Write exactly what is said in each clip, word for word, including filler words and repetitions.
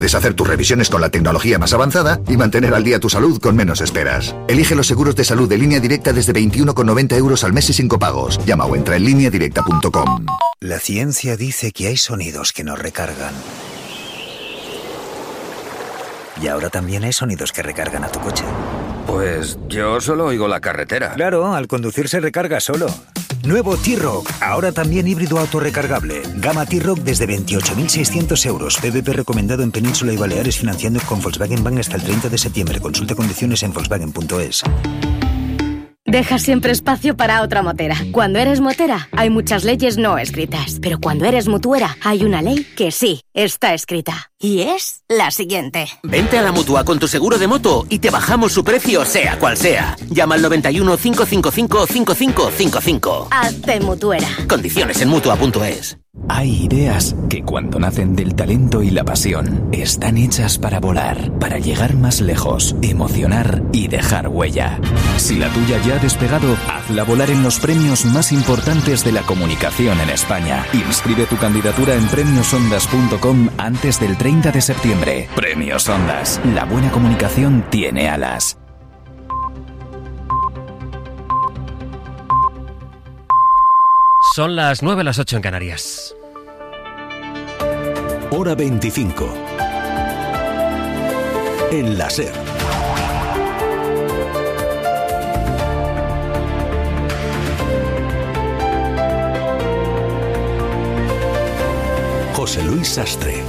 Puedes hacer tus revisiones con la tecnología más avanzada y mantener al día tu salud con menos esperas. Elige los seguros de salud de Línea Directa desde veintiuno con noventa euros al mes y sin copagos. Llama o entra en línea directa punto com. La ciencia dice que hay sonidos que nos recargan. Y ahora también hay sonidos que recargan a tu coche. Pues yo solo oigo la carretera. Claro, al conducir se recarga solo. Nuevo T-Roc, ahora también híbrido autorrecargable. Gama T-Roc desde veintiocho mil seiscientos euros. P V P recomendado en Península y Baleares, financiando con Volkswagen Bank hasta el treinta de septiembre. Consulta condiciones en volkswagen punto es. Deja siempre espacio para otra motera. Cuando eres motera, hay muchas leyes no escritas. Pero cuando eres mutuera, hay una ley que sí está escrita. Y es la siguiente. Vente a la Mutua con tu seguro de moto y te bajamos su precio, sea cual sea. Llama al noventa y uno, cinco cinco cinco, cinco cinco cinco cinco. Hazte mutuera. Condiciones en mutua punto es. Hay ideas que cuando nacen del talento y la pasión están hechas para volar, para llegar más lejos, emocionar y dejar huella. Si la tuya ya ha despegado, hazla volar en los premios más importantes de la comunicación en España. Inscribe tu candidatura en premios ondas punto com antes del treinta de septiembre. Premios Ondas. La buena comunicación tiene alas. Son las nueve, las ocho en Canarias. Hora veinticinco. En la SER. José Luis Sastre.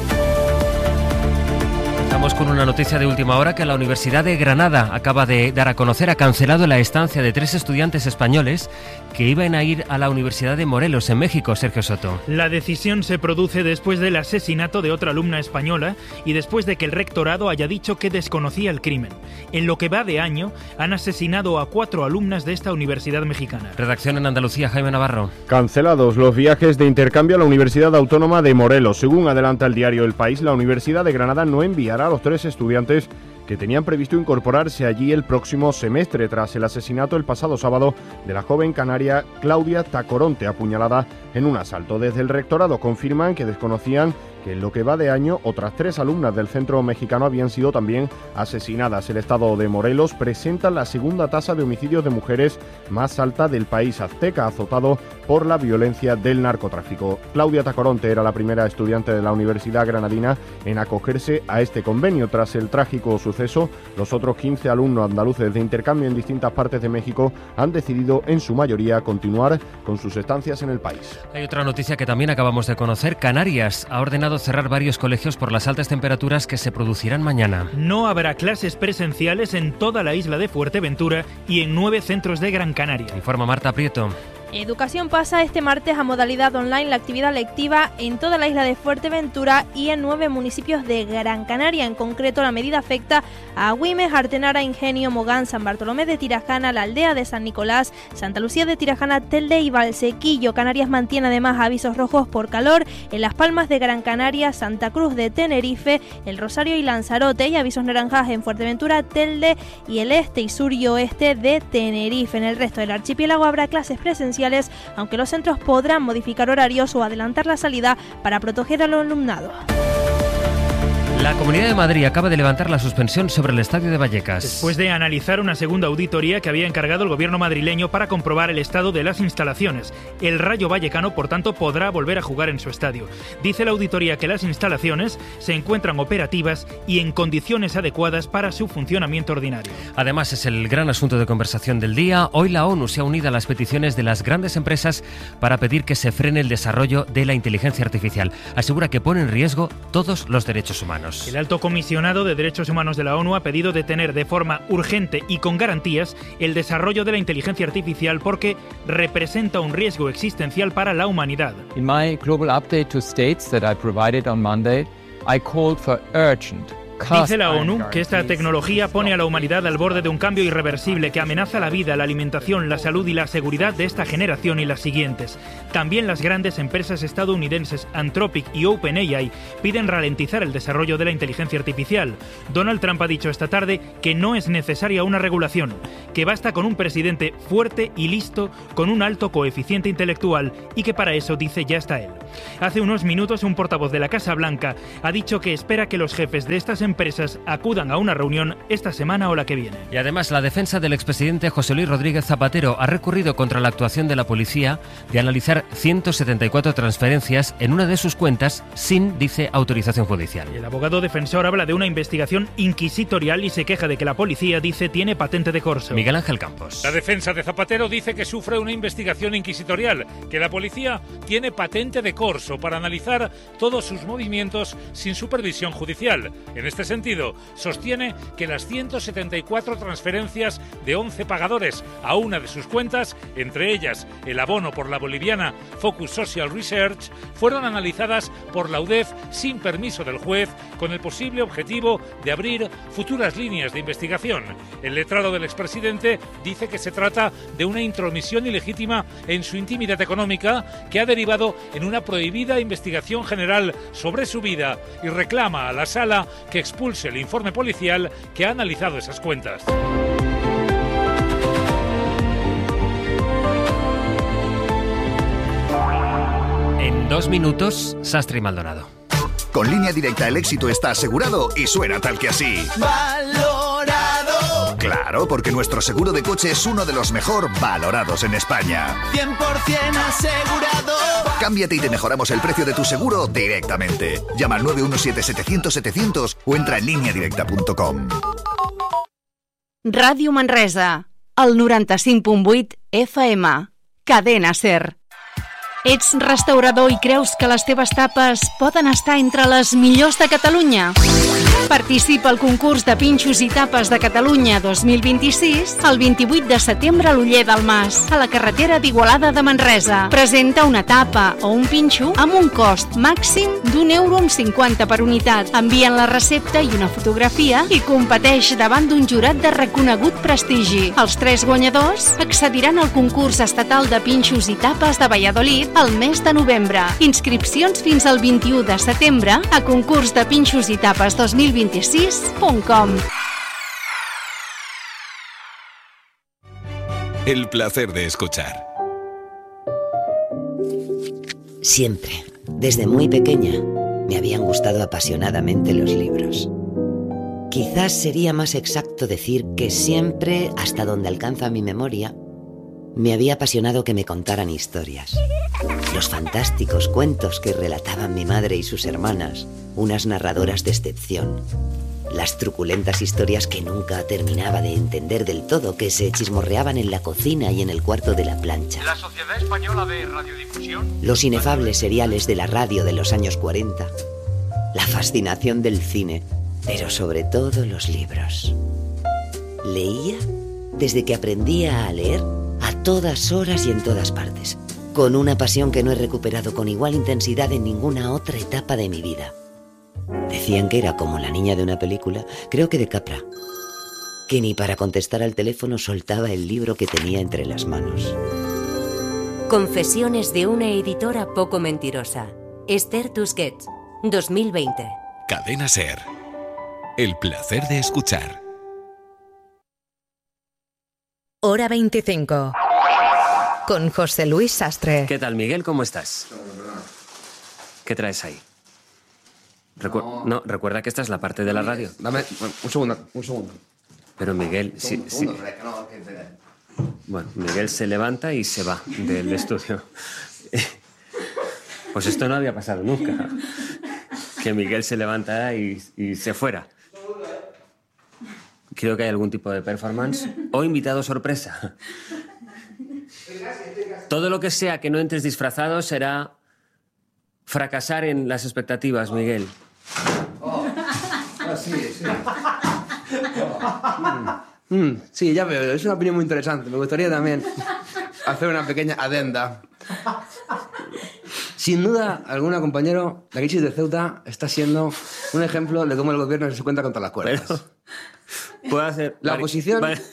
Estamos con una noticia de última hora que la Universidad de Granada acaba de dar a conocer. Ha cancelado la estancia de tres estudiantes españoles que iban a ir a la Universidad de Morelos, en México. Sergio Soto. La decisión se produce después del asesinato de otra alumna española y después de que el rectorado haya dicho que desconocía el crimen. En lo que va de año, han asesinado a cuatro alumnas de esta universidad mexicana. Redacción en Andalucía, Jaime Navarro. Cancelados los viajes de intercambio a la Universidad Autónoma de Morelos. Según adelanta el diario El País, la Universidad de Granada no enviará a los tres estudiantes que tenían previsto incorporarse allí el próximo semestre tras el asesinato el pasado sábado de la joven canaria Claudia Tacoronte, apuñalada en un asalto. Desde el rectorado confirman que desconocían que en lo que va de año otras tres alumnas del centro mexicano habían sido también asesinadas. El estado de Morelos presenta la segunda tasa de homicidios de mujeres más alta del país azteca, azotado por la violencia del narcotráfico. Claudia Tacoronte era la primera estudiante de la Universidad Granadina en acogerse a este convenio. Tras el trágico suceso, los otros quince alumnos andaluces de intercambio en distintas partes de México han decidido en su mayoría continuar con sus estancias en el país. Hay otra noticia que también acabamos de conocer. Canarias ha ordenado cerrar varios colegios por las altas temperaturas que se producirán mañana. No habrá clases presenciales en toda la isla de Fuerteventura y en nueve centros de Gran Canaria. Informa Marta Prieto. Educación pasa este martes a modalidad online la actividad lectiva en toda la isla de Fuerteventura y en nueve municipios de Gran Canaria. En concreto, la medida afecta a Agüimes, Artenara, Ingenio, Mogán, San Bartolomé de Tirajana, la aldea de San Nicolás, Santa Lucía de Tirajana, Telde y Valsequillo. Canarias mantiene además avisos rojos por calor en Las Palmas de Gran Canaria, Santa Cruz de Tenerife, El Rosario y Lanzarote, y avisos naranjas en Fuerteventura, Telde y el este y sur y oeste de Tenerife. En el resto del archipiélago habrá clases presenciales, aunque los centros podrán modificar horarios o adelantar la salida para proteger al alumnado. La Comunidad de Madrid acaba de levantar la suspensión sobre el Estadio de Vallecas. Después de analizar una segunda auditoría que había encargado el gobierno madrileño para comprobar el estado de las instalaciones. El Rayo Vallecano, por tanto, podrá volver a jugar en su estadio. Dice la auditoría que las instalaciones se encuentran operativas y en condiciones adecuadas para su funcionamiento ordinario. Además, es el gran asunto de conversación del día. Hoy la ONU se ha unido a las peticiones de las grandes empresas para pedir que se frene el desarrollo de la inteligencia artificial. Asegura que pone en riesgo todos los derechos humanos. El alto comisionado de Derechos Humanos de la ONU ha pedido detener de forma urgente y con garantías el desarrollo de la inteligencia artificial porque representa un riesgo existencial para la humanidad. In my global update to states that I provided on Monday, I called for urgent Dice la ONU que esta tecnología pone a la humanidad al borde de un cambio irreversible que amenaza la vida, la alimentación, la salud y la seguridad de esta generación y las siguientes. También las grandes empresas estadounidenses Anthropic y OpenAI piden ralentizar el desarrollo de la inteligencia artificial. Donald Trump ha dicho esta tarde que no es necesaria una regulación, que basta con un presidente fuerte y listo, con un alto coeficiente intelectual, y que para eso, dice, ya está él. Hace unos minutos un portavoz de la Casa Blanca ha dicho que espera que los jefes de estas empresas acudan a una reunión esta semana o la que viene. Y además la defensa del expresidente José Luis Rodríguez Zapatero ha recurrido contra la actuación de la policía de analizar ciento setenta y cuatro transferencias en una de sus cuentas sin, dice, autorización judicial. El abogado defensor habla de una investigación inquisitorial y se queja de que la policía, dice, tiene patente de corso. Miguel Ángel Campos. La defensa de Zapatero dice que sufre una investigación inquisitorial, que la policía tiene patente de corso para analizar todos sus movimientos sin supervisión judicial. En este sentido, sostiene que las ciento setenta y cuatro transferencias de once pagadores a una de sus cuentas, entre ellas el abono por la boliviana Focus Social Research, fueron analizadas por la U D E F sin permiso del juez, con el posible objetivo de abrir futuras líneas de investigación. El letrado del expresidente dice que se trata de una intromisión ilegítima en su intimidad económica que ha derivado en una prohibida investigación general sobre su vida y reclama a la Sala que expulse el informe policial que ha analizado esas cuentas. En dos minutos, Sastre y Maldonado. Con Línea Directa el éxito está asegurado y suena tal que así. ¡Valorado! Claro, porque nuestro seguro de coche es uno de los mejor valorados en España. cien por ciento asegurado. Cámbiate y te mejoramos el precio de tu seguro directamente. Llama al nueve uno siete setecientos setecientos o entra en línea directa punto com. Ràdio Manresa, el noranta-cinc punt vuit F M. Cadena SER. Ets restaurador i creus que les teves tapes poden estar entre les millors de Catalunya? Participa al concurs de pinxos i tapes de Catalunya dos mil vint-i-sis el vint-i-vuit de setembre a l'Oller del Mas, a la carretera d'Igualada de Manresa. Presenta una tapa o un pinxo amb un cost màxim d'un euro amb cinquanta per unitat. Envien la recepta i una fotografia i competeix davant d'un jurat de reconegut prestigi. Els tres guanyadors accediran al concurs estatal de pinxos i tapes de Valladolid al mes de novembre. Inscripcions fins al vint-i-u de setembre a concurs de pinxos i tapes dos mil vint-i-sis punt com. El placer de escuchar. Siempre, desde muy pequeña, me habían gustado apasionadamente los libros. Quizás sería más exacto decir que siempre, hasta donde alcanza mi memoria, me había apasionado que me contaran historias. Los fantásticos cuentos que relataban mi madre y sus hermanas, unas narradoras de excepción. Las truculentas historias que nunca terminaba de entender del todo, que se chismorreaban en la cocina y en el cuarto de la plancha. La Sociedad Española de Radiodifusión. Los inefables seriales de la radio de los años cuarenta. La fascinación del cine, pero sobre todo los libros. Leía desde que aprendía a leer, a todas horas y en todas partes, con una pasión que no he recuperado con igual intensidad en ninguna otra etapa de mi vida. Decían que era como la niña de una película, creo que de Capra, que ni para contestar al teléfono soltaba el libro que tenía entre las manos. Confesiones de una editora poco mentirosa. Esther Tusquets, dos mil veinte. Cadena SER. El placer de escuchar. Hora veinticinco. Con José Luis Sastre. ¿Qué tal, Miguel? ¿Cómo estás? ¿Qué traes ahí? Recu- no. no, recuerda que esta es la parte de la radio. Dame un segundo, un segundo. Pero Miguel, sí, sí. Bueno, Miguel se levanta y se va del estudio. Pues esto no había pasado nunca. Que Miguel se levantara y, y se fuera. Creo que hay algún tipo de performance o invitado sorpresa. Todo lo que sea que no entres disfrazado será fracasar en las expectativas, Miguel. Oh, oh sí, sí. Oh. Mm, sí, ya veo, es una opinión muy interesante. Me gustaría también hacer una pequeña adenda. Sin duda alguna, compañero, la crisis de Ceuta está siendo un ejemplo de cómo el gobierno se cuenta contra las cuerdas. Pero, puedo hacer... La oposición... Vale.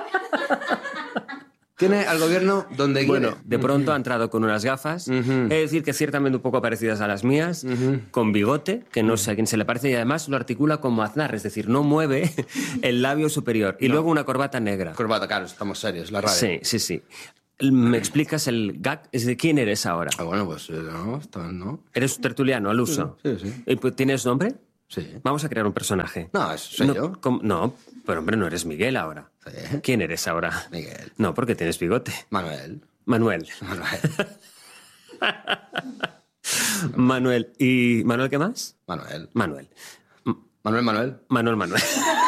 Tiene al gobierno donde bueno, quiere. de pronto ha entrado con unas gafas, uh-huh. es decir, que ciertamente un poco parecidas a las mías, uh-huh. con bigote, que no sé a quién se le parece, y además lo articula como Aznar, es decir, no mueve el labio superior. Y no. luego una corbata negra. Corbata, claro, estamos serios, la radio. Sí, sí, sí. ¿Me explicas el gag? ¿Es de quién eres ahora? Ah, bueno, pues no, no. ¿Eres tertuliano al uso? Sí, sí. sí. ¿Tienes nombre? Sí. Vamos a crear un personaje. No, soy no, yo. ¿cómo? No, pero hombre, no eres Miguel ahora. Sí. ¿Quién eres ahora? Miguel. No, porque tienes bigote. Manuel. Manuel. Manuel. Manuel. ¿Y Manuel qué más? Manuel. Manuel. Manuel Manuel. Manuel Manuel.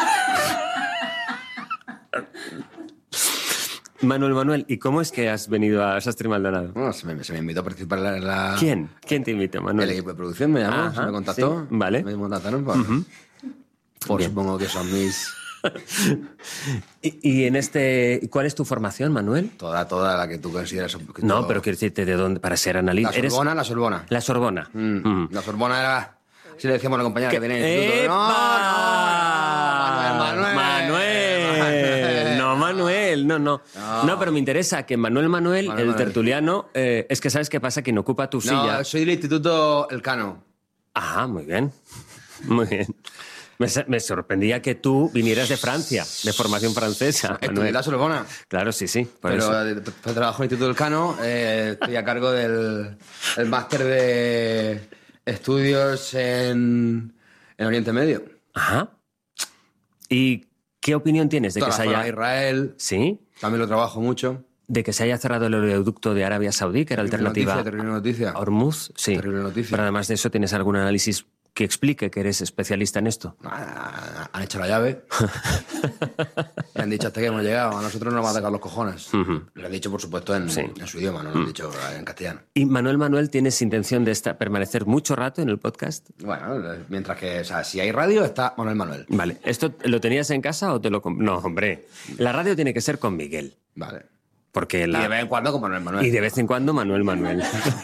Manuel Manuel, ¿y cómo es que has venido a Sastre Maldonado? Bueno, se me, se me invitó a participar en la... ¿Quién? ¿Quién te invitó, Manuel? El equipo de producción me llamó, Ajá, se me contactó. Sí, vale. Me contactaron por, uh-huh. por supongo que son mis... ¿Y, y en este... ¿Cuál es tu formación, Manuel? Toda, toda la que tú consideras... Que no, todo... pero quiero decirte de dónde, para ser analista. La Sorbona, ¿Eres... la Sorbona. La Sorbona. Mm. Mm. La Sorbona era... Si le decíamos a la compañera que tenía en el instituto... ¡Epa! No, no, Manuel, Manuel. Manuel. No, Manuel, no, no, no. No, pero me interesa que Manuel Manuel, Manuel el Manuel. tertuliano, eh, es que ¿sabes qué pasa? Quien ocupa tu silla... No, soy del Instituto Elcano. Ah, muy bien. Muy bien. Me, me sorprendía que tú vinieras de Francia, de formación francesa. Estudié la Sorbona. Claro, sí, sí. Por pero eso. De, de, trabajo en el Instituto Elcano, eh, estoy a cargo del el máster de estudios en, en Oriente Medio. Ajá. ¿Y qué opinión tienes de Toda que la se haya... Israel. Sí. También lo trabajo mucho. De que se haya cerrado el oleoducto de Arabia Saudí, que era terrible alternativa... Noticia, terrible noticia. Hormuz, sí. Terrible noticia. Pero además de eso, ¿tienes algún análisis que explique que eres especialista en esto? Ah, han hecho la llave. Le han dicho hasta que hemos llegado. A nosotros nos van a atacar los cojones. Uh-huh. Lo han dicho, por supuesto, en, sí. en su idioma, no lo han dicho en castellano. ¿Y Manuel Manuel, tienes intención de esta, permanecer mucho rato en el podcast? Bueno, mientras que, o sea, si hay radio, está Manuel Manuel. Vale. ¿Esto lo tenías en casa o te lo... No, hombre. La radio tiene que ser con Miguel. Vale. Porque la... Y de vez en cuando con Manuel Manuel. Y de vez en cuando Manuel Manuel.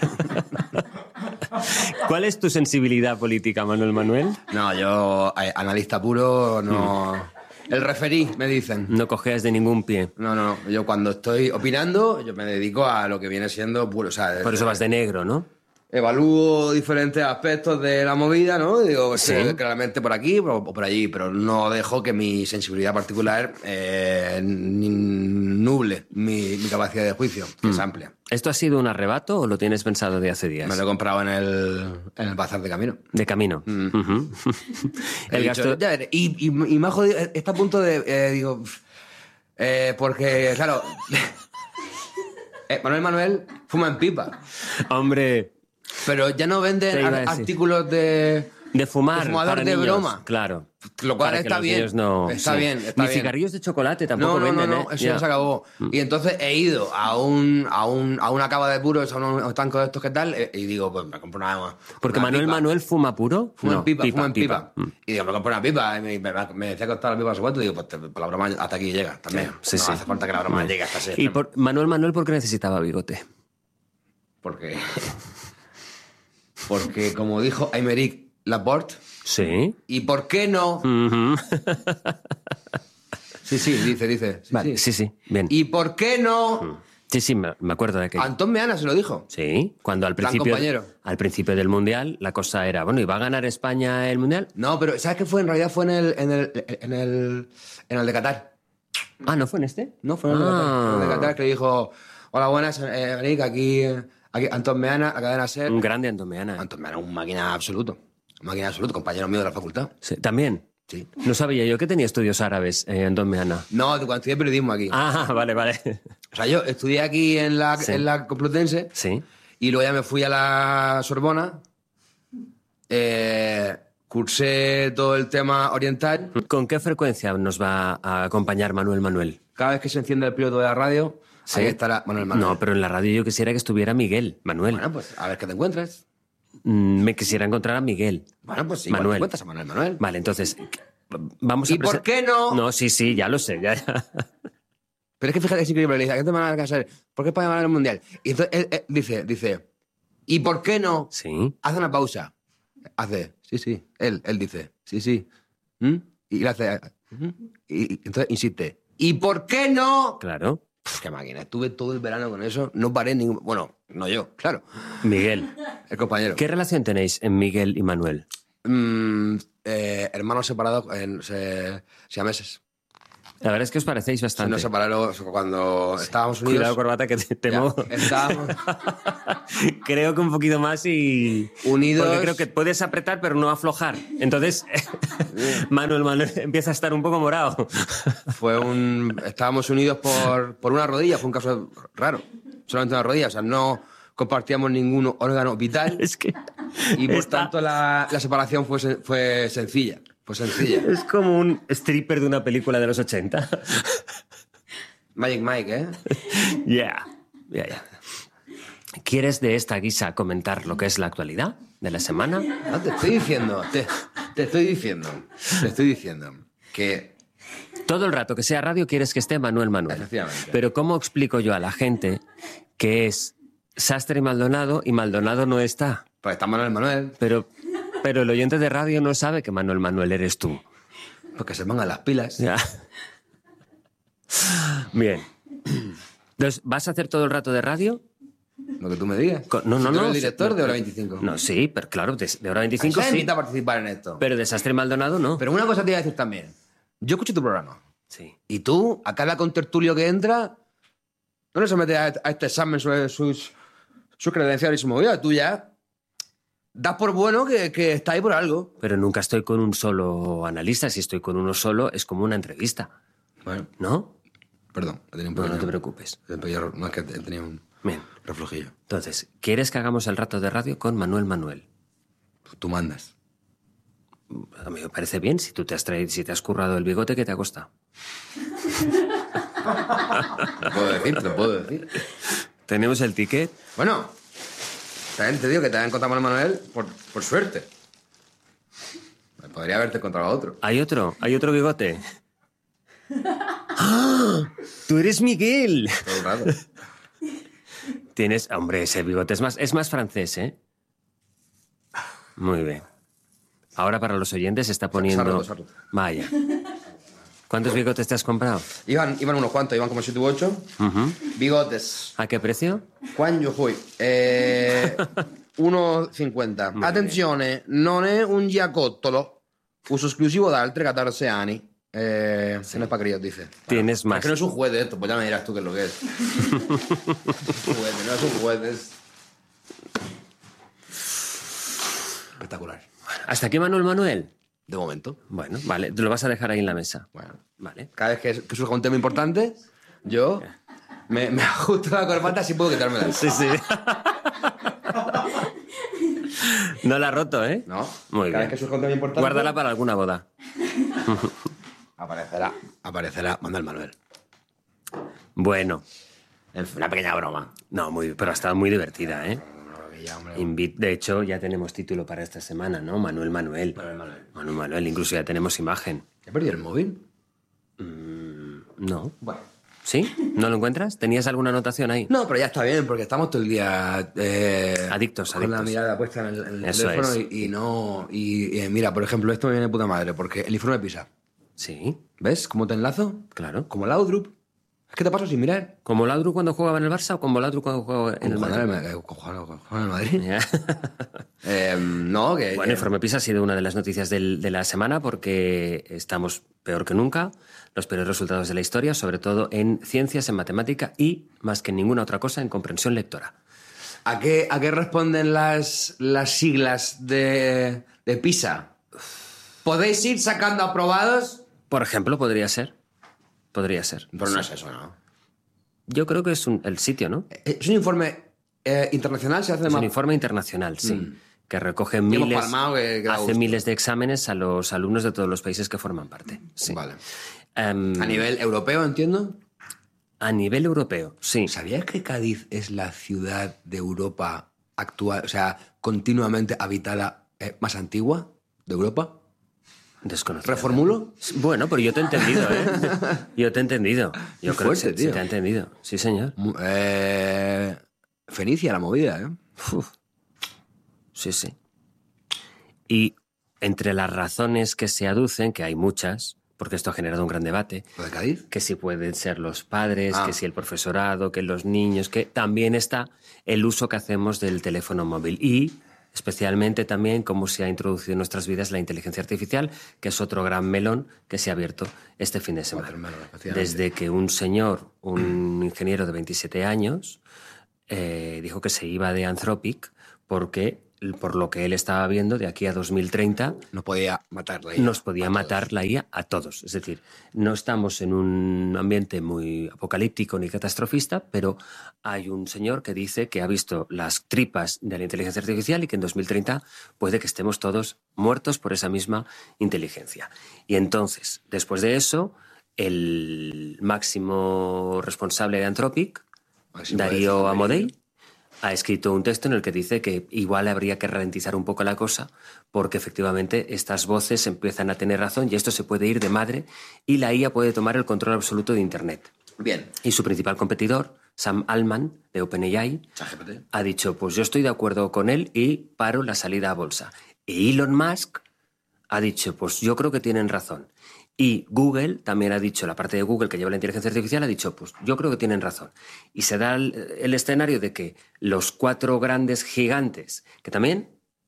¿Cuál es tu sensibilidad política, Manuel Manuel? No, yo, eh, analista puro, no... Mm. El referí, me dicen. No cojeas de ningún pie. No, no, yo cuando estoy opinando, yo me dedico a lo que viene siendo puro... O sea, por eso vas de negro, ¿no? Evalúo diferentes aspectos de la movida, ¿no? Digo, sí. claramente por aquí o por allí, pero no dejo que mi sensibilidad particular eh, nuble mi, mi capacidad de juicio, que mm. es amplia. ¿Esto ha sido un arrebato o lo tienes pensado de hace días? Me lo he comprado en el, en el bazar de camino. De camino. Mm. Uh-huh. el dicho, gasto... ya, y, y, y me ha jodido, está a punto de... Eh, digo, eh, porque, claro... eh, Manuel Manuel fuma en pipa. Hombre... Pero ya no venden artículos de... De fumar, de fumador de niños, broma. Claro. Lo cual está bien. No, está sí. bien, está Ni bien. cigarrillos de chocolate tampoco no, no, venden, no, no, ¿eh? eso ya ya se acabó. Y entonces he ido a un, a un, a una cava de puros, a unos estancos de estos que tal, y digo, pues me compro una más. Porque Manuel pipa. Manuel fuma puro. Fuma no, en pipa, pipa, fuma en pipa. pipa. Y digo, me compro una pipa. Y me, me, me decía que costaba la pipa a su cuento, y digo, pues te, por la broma hasta aquí llega también. Sí, no sí. hace falta que la broma llegue hasta ese. Y por, Manuel Manuel, ¿por qué necesitaba bigote? Porque... Porque, como dijo Aymeric Laporte... Sí. ¿Y por qué no? Uh-huh. sí, sí, dice, dice. Sí, vale, sí, sí, bien. ¿Y por qué no? Sí, sí, me acuerdo de aquello. Antón Meana se lo dijo. Sí, cuando al principio, al principio del Mundial la cosa era, bueno, ¿y va a ganar España el Mundial? No, pero ¿sabes qué fue? En realidad fue en el, en el, en el, en el de Qatar. Ah, ¿no fue en este? No, fue en el, ah. de, Qatar, en el de Qatar, que le dijo, hola, buenas, eh, Eric, aquí... Aquí, Antón Meana, a Cadena SER. Un grande Antón Meana. Antón Meana, un máquina absoluto. Un máquina absoluto, compañero mío de la facultad. Sí, ¿también? Sí. No sabía yo que tenía estudios árabes, eh, Antón Meana. No, cuando estudié periodismo aquí. Ah, vale, vale. O sea, yo estudié aquí en la, sí. en la Complutense. Sí. Y luego ya me fui a la Sorbona. Eh, cursé todo el tema oriental. ¿Con qué frecuencia nos va a acompañar Manuel Manuel? Cada vez que se enciende el piloto de la radio... ¿Sí? Ahí estará Manuel Manuel. No, pero en la radio yo quisiera que estuviera Miguel, Manuel. Bueno, pues a ver qué te encuentras. Mm, me quisiera encontrar a Miguel. Bueno, pues sí, Manuel. te encuentras a Manuel Manuel. Vale, entonces, vamos a... ¿Y por qué no? No, sí, sí, ya lo sé, ya, ya. Pero es que fíjate, es increíble, le dice, ¿qué te van a casar? ¿Por qué para ganar el Mundial? Y entonces él, él dice, dice, ¿Y por qué no? Sí. Hace una pausa. Hace, sí, sí. Él, él dice, sí, sí. ¿Mm? Y le hace... Y, y entonces insiste. ¿Y por qué no? Claro. Pff, qué máquina. Estuve todo el verano con eso. No paré ningún... Bueno, no yo, claro. Miguel. El compañero. ¿Qué relación tenéis en Miguel y Manuel? Mm, eh, hermanos separados en se, siameses. La verdad es que os parecéis bastante. Sí, nos separaron cuando sí. estábamos unidos. Cuidado, corbata, que te temo. Ya, estábamos... creo que un poquito más y... Unidos... Porque creo que puedes apretar, pero no aflojar. Entonces, Manuel, Manuel empieza a estar un poco morado. Fue un... Estábamos unidos por, por una rodilla. Fue un caso raro. Solamente una rodilla. O sea, no compartíamos ningún órgano vital. Es que... Y por Está... tanto la, la separación fue, fue sencilla. Fue sencilla. Es como un stripper de una película de los ochenta. Magic Mike, ¿eh? Ya, yeah. ya, yeah, ya. Yeah. ¿Quieres de esta guisa comentar lo que es la actualidad de la semana? No, te estoy diciendo, te, te estoy diciendo, te estoy diciendo que... Todo el rato que sea radio quieres que esté Manuel Manuel. Efectivamente. Pero ¿cómo explico yo a la gente que es Sastre y Maldonado y Maldonado no está? Pues está Manuel Manuel. Pero, pero el oyente de radio no sabe que Manuel Manuel eres tú. Porque se pongan las pilas. Ya. Bien. Entonces, ¿vas a hacer todo el rato de radio? Lo que tú me digas. No, no, si tú no. eres el director no, de Hora veinticinco. No, sí, pero claro, de, de Hora veinticinco sí. Me invita a participar en esto. Pero de Sastre y Maldonado no. Pero una cosa te iba a decir también. Yo escucho tu programa. Sí. Y tú, a cada contertulio que entra, no le sometes a, a este examen sobre sus, sus credenciales y su movida. Tú ya das por bueno que, que está ahí por algo. Pero nunca estoy con un solo analista. Si estoy con uno solo, es como una entrevista. Bueno. ¿No? Perdón, he tenido un no, pequeño... no te preocupes. No es que he tenido un Bien. reflujillo. Entonces, ¿quieres que hagamos el rato de radio con Manuel Manuel? Tú mandas. A mí me parece bien. Si tú te has traído, si te has currado el bigote, ¿qué te ha costado? Lo puedo decir, te lo puedo decir. ¿Tenemos el ticket? Bueno, también te digo que te han encontrado a Manuel por, por suerte. Podría haberte encontrado a otro. ¿Hay otro? ¿Hay otro bigote? ¡Ah! ¡Tú eres Miguel! Todo el rato. Tienes... Hombre, ese bigote es más, es más francés, ¿eh? Muy bien. Ahora para los oyentes se está poniendo... Sarro, sarro. Vaya. ¿Cuántos bigotes te has comprado? Iban, iban unos cuantos, iban como siete u ocho. Uh-huh. Bigotes. ¿A qué precio? Quan yo fui? Eh, uno cinquanta. Attenzione, non è un giacottolo. Uso esclusivo da altri catorce anni. Eh, sí. No es para críos, dice. Tienes bueno, más. Es que no es un juguete esto, pues ya me dirás tú qué es lo que es. No es un juguete, no es un juguete, es... espectacular. ¿Hasta aquí Manuel Manuel? De momento. Bueno, vale, te lo vas a dejar ahí en la mesa. Bueno, vale. Cada vez que, que surja un tema importante, yo me, me ajusto la corbata si puedo quitármela. Sí, sí. No la ha roto, ¿eh? No. Muy Cada bien. vez que surja un tema importante... Guárdala para alguna boda. Aparecerá, aparecerá Manuel Manuel. Bueno. Una pequeña broma. No, muy, pero ha estado muy divertida, ¿eh? Invit, de hecho, ya tenemos título para esta semana, ¿no? Manuel Manuel. Manuel Manuel. Manuel Manuel, incluso ya tenemos imagen. ¿He perdido el móvil? Mm, no. Bueno. ¿Sí? ¿No lo encuentras? ¿Tenías alguna anotación ahí? No, pero ya está bien, porque estamos todo el día... Eh, adictos, con adictos. la mirada puesta en el, en el Eso teléfono es. y, y no... Y, y mira, por ejemplo, esto me viene de puta madre, porque el informe de PISA. Sí. ¿Ves cómo te enlazo? Claro. Como el Outlook. Es que te paso sin mirar. ¿Como Laudrup cuando jugaba en el Barça o como Laudrup cuando jugaba en el Madrid? Jugaba en el Madrid. eh, no, que... Bueno, que... Informe PISA ha sido una de las noticias del, de la semana porque estamos peor que nunca, los peores resultados de la historia, sobre todo en ciencias, en matemática y, más que en ninguna otra cosa, en comprensión lectora. ¿A qué, a qué responden las, las siglas de, de PISA? ¿Podéis ir sacando aprobados? Por ejemplo, podría ser. Podría ser. Pero no sí. es eso, ¿no? Yo creo que es un, el sitio, ¿no? Es un informe eh, internacional, se hace de Es más... un informe internacional, sí. Mm. Que recoge hemos miles, palmado, que- que da hace gusto. miles de exámenes a los alumnos de todos los países que forman parte. Sí. Vale. Em, A nivel europeo, entiendo. a nivel europeo, sí. ¿Sabías que Cádiz es la ciudad de Europa actual, o sea, continuamente habitada eh, más antigua de Europa? Desconocido. ¿Reformulo? Bueno, pero yo te he entendido, ¿eh? Yo te he entendido. Yo Qué creo fuerte, que se, tío. se te ha entendido. Sí, señor. Mu- Eh, Fenicia, la movida, ¿eh? Uf. sí, sí. Y entre las razones que se aducen, que hay muchas, porque esto ha generado un gran debate, ¿Lo de Cádiz? Que si pueden ser los padres, Ah. que si el profesorado, que los niños, que también está el uso que hacemos del teléfono móvil y especialmente también cómo se ha introducido en nuestras vidas la inteligencia artificial, que es otro gran melón que se ha abierto este fin de semana. Desde que un señor, un ingeniero de veintisiete años, eh, dijo que se iba de Anthropic porque, por lo que él estaba viendo, de aquí a dos mil treinta... No podía matar la I A. Nos podía matar la I A a todos. Es decir, no estamos en un ambiente muy apocalíptico ni catastrofista, pero hay un señor que dice que ha visto las tripas de la inteligencia artificial y que en dos mil treinta puede que estemos todos muertos por esa misma inteligencia. Y entonces, después de eso, el máximo responsable de Anthropic, máximo Darío de Amodei, ha escrito un texto en el que dice que igual habría que ralentizar un poco la cosa porque efectivamente estas voces empiezan a tener razón y esto se puede ir de madre y la I A puede tomar el control absoluto de Internet. Bien. Y su principal competidor, Sam Altman, de OpenAI, ha dicho, pues yo estoy de acuerdo con él y paro la salida a bolsa. Y Elon Musk ha dicho, pues yo creo que tienen razón. Y Google también ha dicho, la parte de Google que lleva la inteligencia artificial ha dicho, pues yo creo que tienen razón. Y se da el, el escenario de que los cuatro grandes gigantes, que también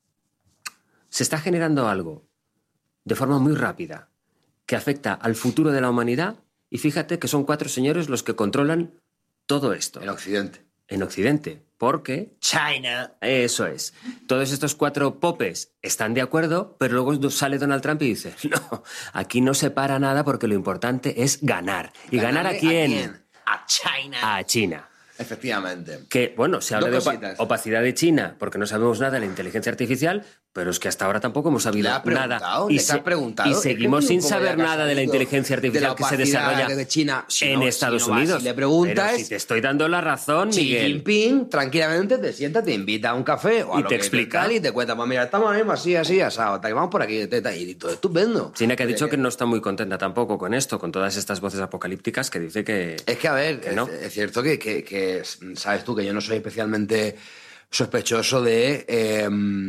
se está generando algo de forma muy rápida, que afecta al futuro de la humanidad, y fíjate que son cuatro señores los que controlan todo esto. En Occidente. En Occidente, porque... China. Eso es. Todos estos cuatro popes están de acuerdo, pero luego sale Donald Trump y dice, no, aquí no se para nada porque lo importante es ganar. ¿Y ganar a quién? ¿A quién? A China. A China. Efectivamente. Que, bueno, se habla Dos de opa- cositas. opacidad de China porque no sabemos nada de la inteligencia artificial, pero es que hasta ahora tampoco hemos sabido ¿Le has preguntado? nada. ¿Le Y, has se- preguntado? y Es que seguimos tiene un sin poco ya saber nada de la cansado inteligencia de la artificial que se opacidad desarrolla de China. Si en no- Estados si no vas Unidos. y le preguntas, Pero si te estoy dando la razón, Xi Miguel. Jinping, tranquilamente te sienta, te invita a un café o a Y lo te que explica. tal, y te cuenta, pues mira, estamos ahora mismo así, así, asado, tal, y vamos por aquí, te- te- y todo estupendo. China que ha dicho que no está muy contenta tampoco con esto, con todas estas voces apocalípticas que dice que... Es que, a ver, que no. es, es cierto que, que- que, sabes tú, que yo no soy especialmente sospechoso de, eh,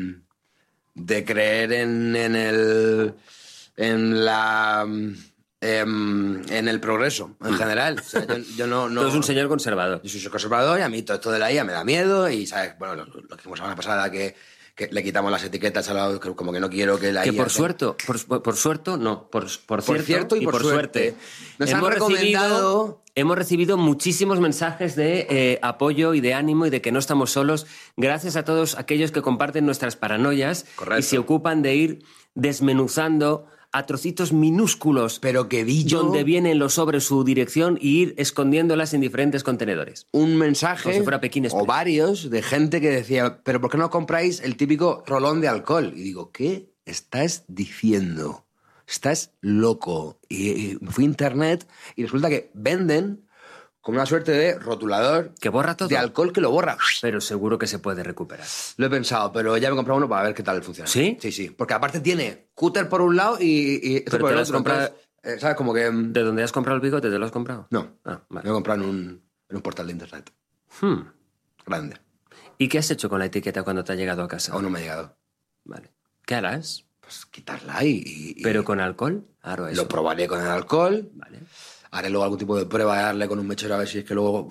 de creer en, en el... en la... em, en el progreso, en general. O sea, yo, yo no, no... Tú eres un señor conservador. Yo soy conservador y a mí todo esto de la I A me da miedo y, ¿sabes? Bueno, lo, lo que hicimos la semana pasada, que, que le quitamos las etiquetas a la... que como que no quiero que la Que I A... por suerte, por, por suerte, no, por, por, Por cierto, cierto y por suerte. Nos han hemos recomendado- recibido, hemos recibido muchísimos mensajes de eh, apoyo y de ánimo y de que no estamos solos, gracias a todos aquellos que comparten nuestras paranoias y se ocupan de ir desmenuzando a trocitos minúsculos, pero que vi yo, donde vienen los sobre su dirección y ir escondiéndolas en diferentes contenedores. Un mensaje, Como si fuera Pekín Express. o varios, de gente que decía, pero ¿por qué no compráis el típico rolón de alcohol? Y digo, ¿qué estás diciendo? Estás loco. Y, y fui a internet y resulta que venden como una suerte de rotulador que borra todo, de alcohol que lo borra. Pero seguro que se puede recuperar. Lo he pensado, pero ya me he comprado uno para ver qué tal funciona. ¿Sí? Sí, sí. Porque aparte tiene cúter por un lado y... y esto Pero por te el lo has otro. comprado... Entonces, eh, ¿sabes? Como que... ¿De dónde has comprado el bigote? ¿Te lo has comprado? No. Ah, vale. Me lo he comprado en un, en un portal de internet. Hmm. Grande. ¿Y qué has hecho con la etiqueta cuando te ha llegado a casa? Aún no me ha llegado. Vale. ¿Qué harás? Pues quitarla y... y- ¿Pero con alcohol? Claro, eso. Lo probaré con el alcohol. Vale. Haré luego algún tipo de prueba de darle con un mechero a ver si es que luego...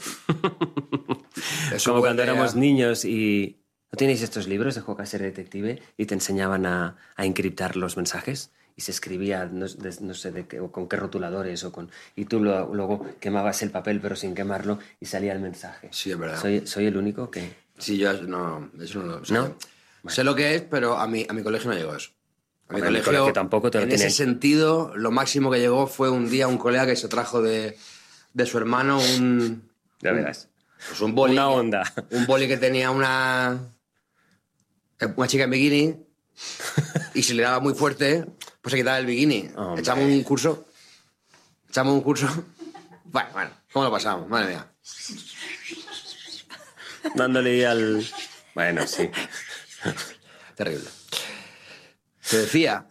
Eso Como cuando huele a- éramos niños y... ¿No tenéis estos libros de Juego a ser detective y te enseñaban a, a encriptar los mensajes? Y se escribía, no, de- no sé de qué, o con qué rotuladores, o con y tú lo- luego quemabas el papel pero sin quemarlo y salía el mensaje. Sí, es verdad. ¿Soy, soy el único que...? Sí, yo no... Eso no lo sé. ¿No? Sé lo que es, pero a mi, a mi colegio no llegó eso. A mi Hombre, a mi colegio, colegio tampoco te lo en tenían. ese sentido, lo máximo que llegó fue un día un colega que se trajo de, de su hermano un... Ya verás. Pues un boli. Una onda. Un boli que tenía una... Una chica en bikini y si le daba muy fuerte, pues se quitaba el bikini. Hombre. Echamos un curso. Echamos un curso. Bueno, bueno, ¿cómo lo pasamos? Madre mía. Dándole al... Bueno, sí. Terrible. Te decía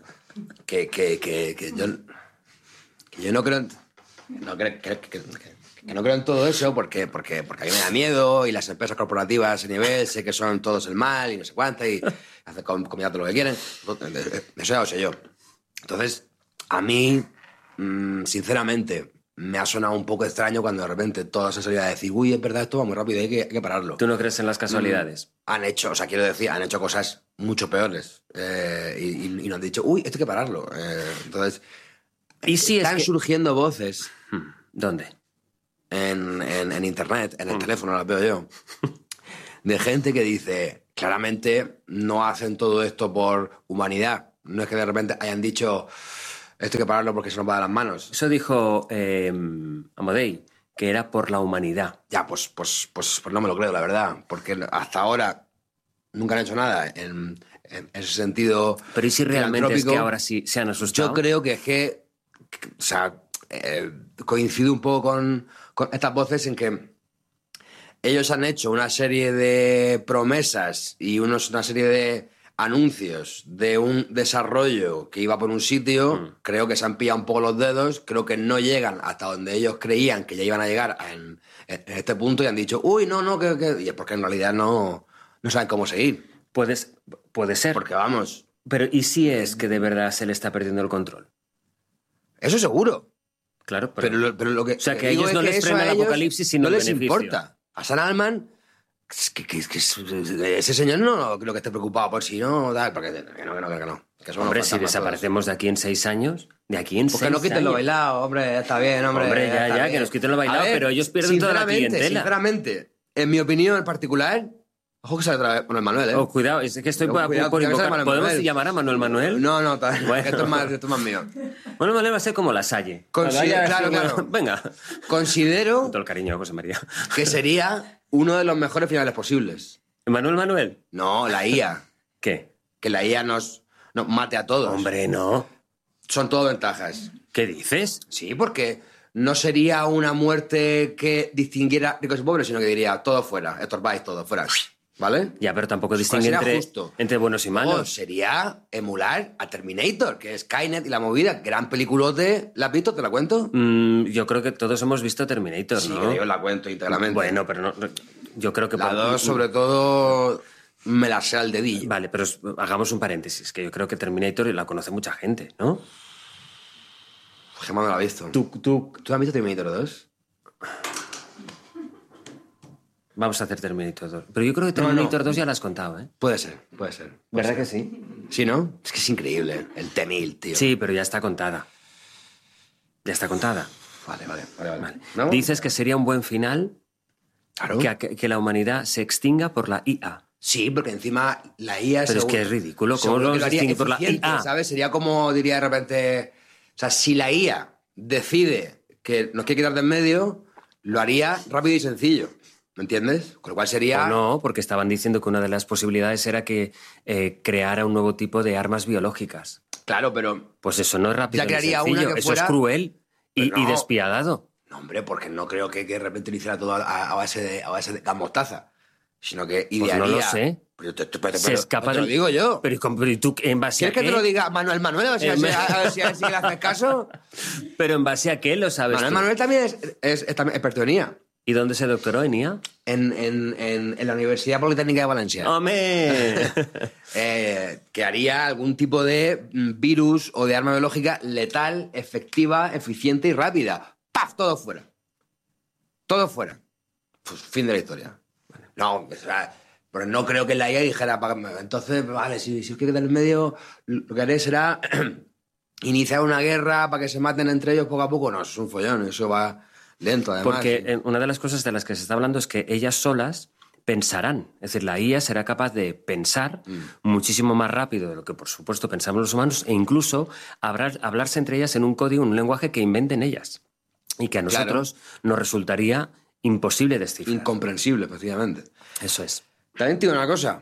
que, que, que, que yo, que yo no creo... en- No, creo, que, que, que- que no creo en todo eso porque, porque, porque a mí me da miedo y las empresas corporativas a ese nivel sé que son todos el mal y no sé cuánto y hacen con comida todo lo que quieren. Eso ya lo sé yo. Entonces, a mí, mmm, sinceramente, me ha sonado un poco extraño cuando de repente todos han salido a decir, uy, es verdad, esto va muy rápido, hay que, hay que pararlo. ¿Tú no crees en las casualidades? Mm, han hecho, o sea, quiero decir, han hecho cosas mucho peores eh, y, y, y nos han dicho, uy, esto hay que pararlo. Eh, entonces, ¿y si están es que... surgiendo voces. ¿Dónde? En, en, en internet, en el mm. teléfono, las veo yo, de gente que dice, claramente no hacen todo esto por humanidad. No es que de repente hayan dicho, esto hay que pararlo porque se nos va de las manos. Eso dijo eh, Amodei, que era por la humanidad. Ya, pues, pues, pues, pues no me lo creo, la verdad, porque hasta ahora nunca han hecho nada en, en ese sentido. Pero ¿y si realmente es que ahora sí se han asustado? Yo creo que es que, que o sea, eh, coincido un poco con, con estas voces en que ellos han hecho una serie de promesas y unos, una serie de anuncios de un desarrollo que iba por un sitio, mm. creo que se han pillado un poco los dedos, creo que no llegan hasta donde ellos creían que ya iban a llegar en, en este punto y han dicho, uy, no, no, que, que... y es porque en realidad no, no saben cómo seguir. Puedes, puede ser. Porque vamos... Pero ¿y si es que de verdad se le está perdiendo el control? Eso seguro. Claro, pero, pero, lo, pero lo que... O sea, que a ellos no les frena el apocalipsis, sino no el les beneficio. importa. A Sam Altman... Que, que, que ese señor no creo que esté preocupado por si no, tal, porque que no, que no, que no. Que hombre, si desaparecemos de aquí en seis años, de aquí en pues seis años. Que no quiten lo bailado, hombre, está bien, hombre. Hombre, ya, ya, bien. Que nos quiten lo bailado, ver, pero ellos pierden toda la clientela. Sinceramente, en mi opinión en particular, ojo que sale otra vez Manuel Manuel, ¿eh? Oh, cuidado, es que estoy no, por, cuidado, por invocar. ¿Podemos Manuel. llamar a Manuel Manuel? No, no, tal, bueno. esto, es más, esto es más mío. Manuel Manuel va a ser como la Salle. Considero, claro, claro. Venga. Considero... Con todo el cariño, José María. Que sería uno de los mejores finales posibles. ¿Manuel Manuel? No, la I A. ¿Qué? Que la I A nos, nos mate a todos. Hombre, no. Son todo ventajas. ¿Qué dices? Sí, porque no sería una muerte que distinguiera ricos y pobres, sino que diría todo fuera, estorbáis todo fuera. ¿Vale? Ya, pero tampoco distingue entre, justo. entre buenos y malos. No, sería emular a Terminator, que es Skynet y la movida. Gran peliculote. ¿La has visto? ¿Te la cuento? Mm, yo creo que todos hemos visto Terminator, sí, ¿no? Sí, que yo la cuento íntegramente. Bueno, pero no... Yo creo que... La por... dos, sobre todo, me la sé al dedillo. Vale, pero hagamos un paréntesis, que yo creo que Terminator la conoce mucha gente, ¿no? Gemma no la ha visto. ¿Tú, tú... ¿Tú has visto Terminator dos? Vamos a hacer Terminator dos. Pero yo creo que Terminator no, no. dos ya la has contado, ¿eh? Puede ser, puede ser. Puede ¿Verdad ser. que sí? Sí, ¿no? Es que es increíble. El T mil, tío. Sí, pero ya está contada. Ya está contada. Vale, vale, vale. vale. vale. ¿No? Dices que sería un buen final claro. que, que la humanidad se extinga por la I A. Sí, porque encima la I A... Pero seguro, es que es ridículo. ¿Cómo lo se extingue por la I A? ¿Sabes? Sería como, diría de repente... O sea, si la I A decide que nos quiere quitar de en medio, lo haría rápido y sencillo. ¿Me entiendes? Con lo cual sería... O no, porque estaban diciendo que una de las posibilidades era que eh, creara un nuevo tipo de armas biológicas. Claro, pero... Pues eso no es rápido ya crearía ni sencillo. Una que eso fuera... es cruel y, no. y despiadado. No, hombre, porque no creo que, que de repente lo hiciera todo a, a base de, a base de gas mostaza. Sino que idearía... Pues no lo sé. Pero, pero, pero, pero, Se escapa te lo del... digo yo. Pero, pero tú, ¿en base a qué? ¿Quieres que te lo diga Manuel Manuel? A ver si, en... a, a ver si, a ver si le haces caso. Pero ¿en base a qué lo sabes Manuel tú? Manuel también es, es, es también experto en I A. ¿Y dónde se doctoró en I A? En, en, en, en la Universidad Politécnica de Valencia. ¡Hombre! eh, que haría algún tipo de virus o de arma biológica letal, efectiva, eficiente y rápida. ¡Paf! Todo fuera. Todo fuera. Pues fin de la historia. Vale. No, o sea, pero no creo que la I A dijera... Entonces, vale, si, si os quiere quitar el medio, lo que haré será iniciar una guerra para que se maten entre ellos poco a poco. No, eso es un follón, eso va... lento, además. Porque una de las cosas de las que se está hablando es que ellas solas pensarán. Es decir, la I A será capaz de pensar mm. muchísimo más rápido de lo que, por supuesto, pensamos los humanos e incluso hablar, hablarse entre ellas en un código, en un lenguaje que inventen ellas y que a nosotros claro. nos resultaría imposible descifrar. Incomprensible, efectivamente. Eso es. También te digo una cosa.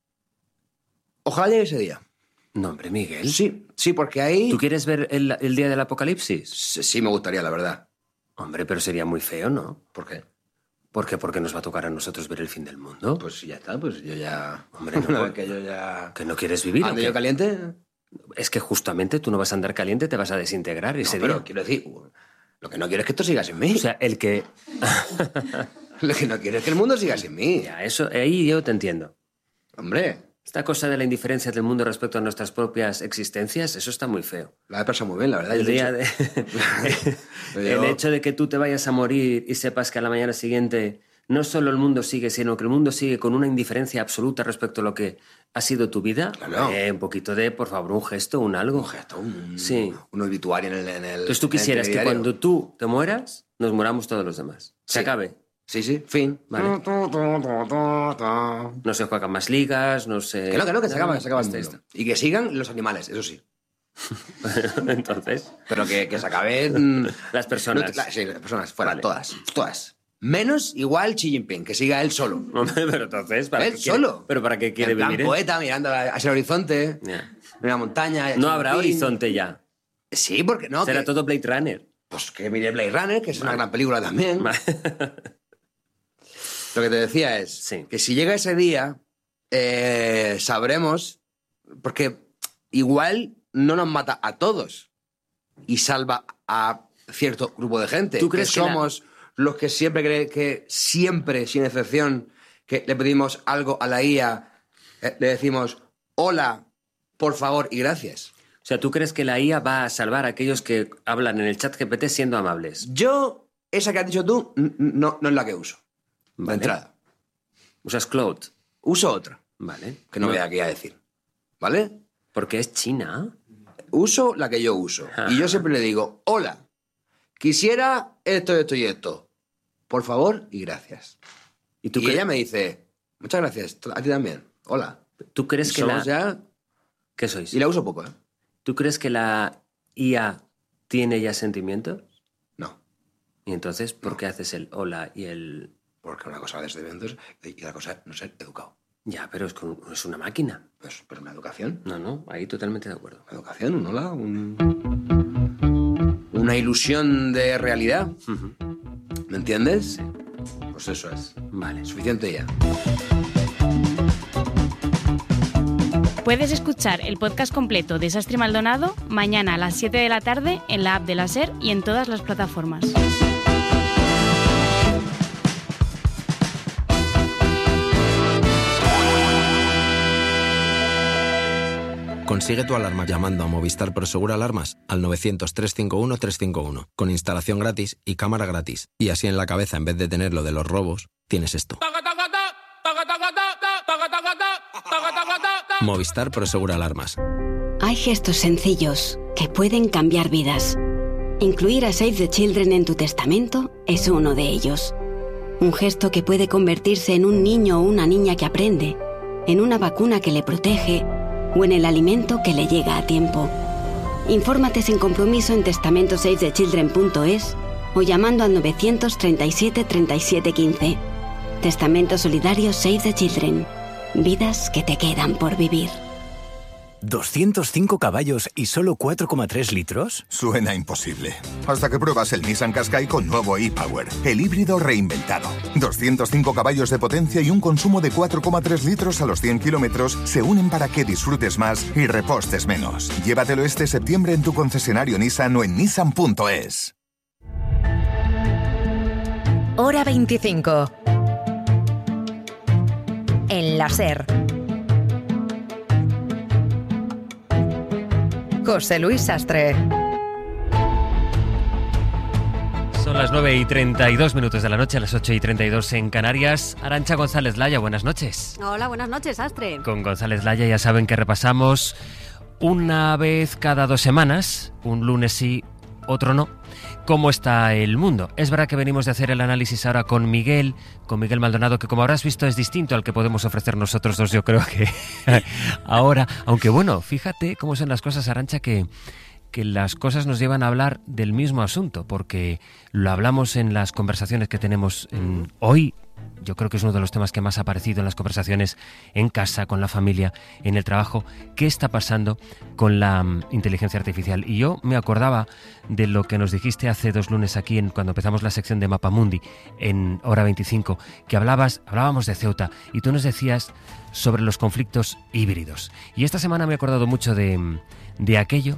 Ojalá llegue ese día. No, hombre, Miguel. Sí, sí, porque ahí... ¿Tú quieres ver el, el día del apocalipsis? Sí, sí, me gustaría, la verdad. Hombre, pero sería muy feo, ¿no? ¿Por qué? ¿Por qué? Porque nos va a tocar a nosotros ver el fin del mundo. Pues ya está, pues yo ya... Hombre, no. que yo ya... ¿Que no quieres vivir? ¿Ando yo caliente? Es que justamente tú no vas a andar caliente, te vas a desintegrar ese no, pero día. quiero decir... Lo que no quiero es que esto siga sin mí. O sea, el que... Lo que no quiero es que el mundo siga sin mí. Ya, eso, ahí yo te entiendo. Hombre. Esta cosa de la indiferencia del mundo respecto a nuestras propias existencias, eso está muy feo. La he pasado muy bien, la verdad. El, yo día de... el hecho de que tú te vayas a morir y sepas que a la mañana siguiente no solo el mundo sigue, sino que el mundo sigue con una indiferencia absoluta respecto a lo que ha sido tu vida. Claro. Eh, un poquito de, por favor, un gesto, un algo. Un gesto, un, sí. un obituario en el, en el Entonces tú quisieras que cuando tú te mueras, nos moramos todos los demás. Se sí. acabe. Sí, sí, fin. Vale. No se juegan más ligas, no se... Que no, que no, que se acaba, que se acaba el mundo. Y que sigan los animales, eso sí. Entonces... Pero que, que se acaben... Las personas. No, la, sí, las personas, fuera, vale. todas, todas. Menos igual Xi Jinping, que siga él solo. Pero entonces, ¿para él qué solo? Quiere, ¿Pero para qué quiere en plan vivir? Poeta, mirando hacia el horizonte, yeah. en la montaña... No habrá horizonte ya. Sí, porque no. Será que, todo Blade Runner. Pues que mire Blade Runner, que es vale. una gran película también. Vale. Lo que te decía es sí. que si llega ese día, eh, sabremos, porque igual no nos mata a todos y salva a cierto grupo de gente. ¿Tú crees que, que somos la... los que siempre, creen que siempre, sin excepción, que le pedimos algo a la I A, eh, le decimos hola, por favor y gracias? O sea, ¿tú crees que la I A va a salvar a aquellos que hablan en el chat G P T siendo amables? Yo, esa que has dicho tú, no, no es la que uso. Vale. De entrada. ¿Usas Claude? Uso otra. Vale. Que no, no. voy aquí a decir. ¿Vale? Porque es China. Uso la que yo uso. Ajá. Y yo siempre le digo, hola, quisiera esto, esto y esto. Por favor y gracias. Y, tú y ella me dice, muchas gracias, a ti también. Hola. ¿Tú crees que la... ya... ¿Qué sois? Y la uso poco, ¿eh? ¿Tú crees que la I A tiene ya sentimientos? No. ¿Y entonces por no. qué haces el hola y el...? Porque una cosa es de sentimientos y la cosa es no ser educado. Ya, pero es, con, es una máquina. Pues, pero una educación. No, no, ahí totalmente de acuerdo. Una educación, un hola, un... una ilusión de realidad. Uh-huh. ¿Me entiendes? Sí. Pues eso es. Vale. Suficiente ya. Puedes escuchar el podcast completo de Sastre Maldonado mañana a las siete de la tarde en la app de la SER y en todas las plataformas. Consigue tu alarma llamando a Movistar Prosegur Alarmas al novecientos, trescientos cincuenta y uno, trescientos cincuenta y uno, con instalación gratis y cámara gratis. Y así en la cabeza, en vez de tener lo de los robos, tienes esto. Movistar Prosegur Alarmas. Hay gestos sencillos que pueden cambiar vidas. Incluir a Save the Children en tu testamento es uno de ellos. Un gesto que puede convertirse en un niño o una niña que aprende, en una vacuna que le protege o en el alimento que le llega a tiempo. Infórmate sin compromiso en testamento save the children punto es o llamando al novecientos treinta y siete, treinta y siete, quince. Testamento solidario Save the Children. Vidas que te quedan por vivir. ¿doscientos cinco caballos y solo cuatro coma tres litros? Suena imposible. Hasta que pruebas el Nissan Qashqai con nuevo e-Power, el híbrido reinventado. doscientos cinco caballos de potencia y un consumo de cuatro coma tres litros a los cien kilómetros se unen para que disfrutes más y repostes menos. Llévatelo este septiembre en tu concesionario Nissan o en nissan punto es. Hora veinticinco. En la SER. José Luis Sastre. Son las nueve y treinta y dos minutos de la noche, a las ocho y treinta y dos en Canarias. Arantxa González Laya, buenas noches. Hola, buenas noches, Sastre. Con González Laya ya saben que repasamos una vez cada dos semanas, un lunes sí, otro no, cómo está el mundo. Es verdad que venimos de hacer el análisis ahora con Miguel, con Miguel Maldonado, que como habrás visto es distinto al que podemos ofrecer nosotros dos, yo creo que ahora. Aunque bueno, fíjate cómo son las cosas, Arantxa, que, que las cosas nos llevan a hablar del mismo asunto, porque lo hablamos en las conversaciones que tenemos en, hoy. Yo creo que es uno de los temas que más ha aparecido en las conversaciones en casa, con la familia, en el trabajo. ¿Qué está pasando con la um, inteligencia artificial? Y yo me acordaba de lo que nos dijiste hace dos lunes aquí, en, cuando empezamos la sección de Mapamundi, en Hora veinticinco, que hablabas, hablábamos de Ceuta, y tú nos decías sobre los conflictos híbridos. Y esta semana me he acordado mucho de, de aquello,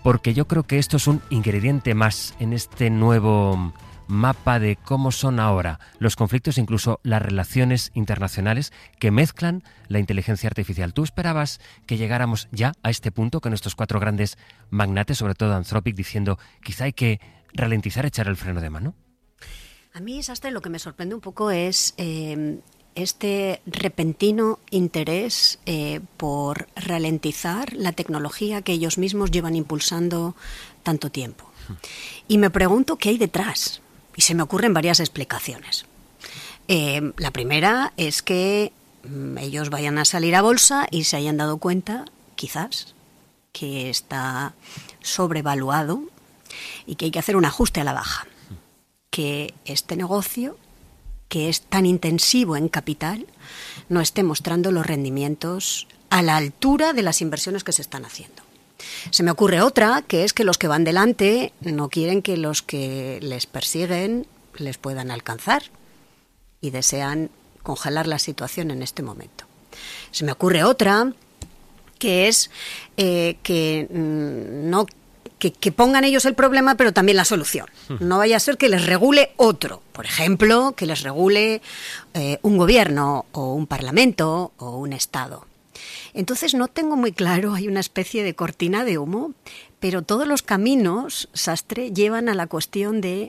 porque yo creo que esto es un ingrediente más en este nuevo mapa de cómo son ahora los conflictos, incluso las relaciones internacionales que mezclan la inteligencia artificial. ¿Tú esperabas que llegáramos ya a este punto con estos cuatro grandes magnates, sobre todo Anthropic, diciendo quizá hay que ralentizar, echar el freno de mano? A mí, Sastre, lo que me sorprende un poco es eh, este repentino interés eh, por ralentizar la tecnología que ellos mismos llevan impulsando tanto tiempo. Y me pregunto qué hay detrás. Y se me ocurren varias explicaciones. Eh, la primera es que mm, ellos vayan a salir a bolsa y se hayan dado cuenta, quizás, que está sobrevaluado y que hay que hacer un ajuste a la baja. Que este negocio, que es tan intensivo en capital, no esté mostrando los rendimientos a la altura de las inversiones que se están haciendo. Se me ocurre otra, que es que los que van delante no quieren que los que les persiguen les puedan alcanzar y desean congelar la situación en este momento. Se me ocurre otra, que es eh, que mm, no que, que pongan ellos el problema, pero también la solución. No vaya a ser que les regule otro. Por ejemplo, que les regule eh, un gobierno o un parlamento o un Estado. Entonces no tengo muy claro, hay una especie de cortina de humo, pero todos los caminos, Sastre, llevan a la cuestión de,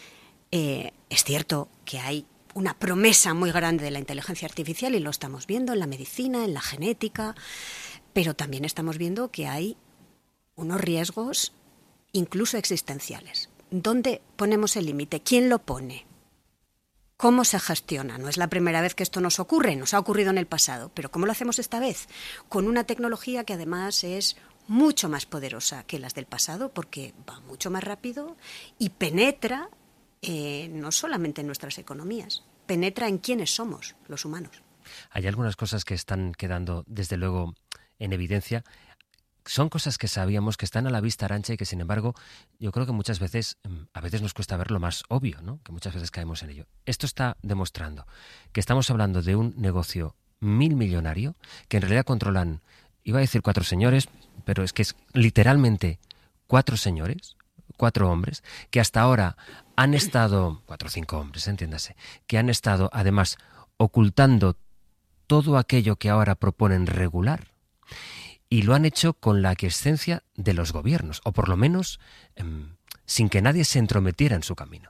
eh, es cierto que hay una promesa muy grande de la inteligencia artificial y lo estamos viendo en la medicina, en la genética, pero también estamos viendo que hay unos riesgos incluso existenciales. ¿Dónde ponemos el límite? ¿Quién lo pone? ¿Cómo se gestiona? No es la primera vez que esto nos ocurre, nos ha ocurrido en el pasado, pero ¿cómo lo hacemos esta vez? Con una tecnología que además es mucho más poderosa que las del pasado porque va mucho más rápido y penetra eh, no solamente en nuestras economías, penetra en quiénes somos los humanos. Hay algunas cosas que están quedando desde luego en evidencia. Son cosas que sabíamos, que están a la vista ancha y que, sin embargo, yo creo que muchas veces, a veces nos cuesta ver lo más obvio, ¿no? Que muchas veces caemos en ello. Esto está demostrando que estamos hablando de un negocio mil millonario que en realidad controlan, iba a decir cuatro señores, pero es que es literalmente cuatro señores, cuatro hombres, que hasta ahora han estado, cuatro o cinco hombres, entiéndase, que han estado además ocultando todo aquello que ahora proponen regular. Y lo han hecho con la aquiescencia de los gobiernos, o por lo menos eh, sin que nadie se entrometiera en su camino.